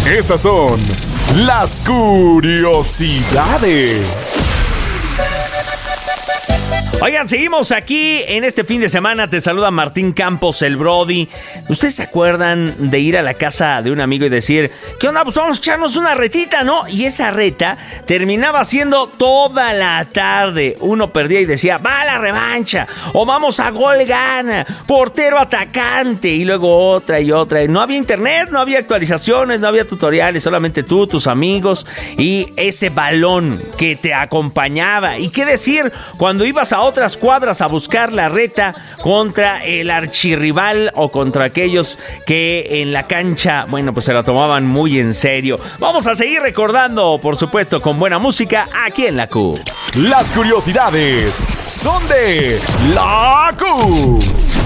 Estas son las curiosidades. Oigan, seguimos aquí en este fin de semana. Te saluda Martín Campos, el Brody. ¿Ustedes se acuerdan de ir a la casa de un amigo y decir, ¿qué onda? Pues vamos a echarnos una retita, ¿no? Y esa reta terminaba siendo toda la tarde. Uno perdía y decía, va a la revancha, o vamos a gol gana, portero atacante, y luego otra y otra. No había internet, no había actualizaciones, no había tutoriales, solamente tú, tus amigos y ese balón que te acompañaba. ¿Y qué decir cuando ibas a otras cuadras a buscar la reta contra el archirrival o contra aquellos que en la cancha, bueno, pues se la tomaban muy en serio? Vamos a seguir recordando, por supuesto, con buena música aquí en la Q. Las curiosidades son de la Q.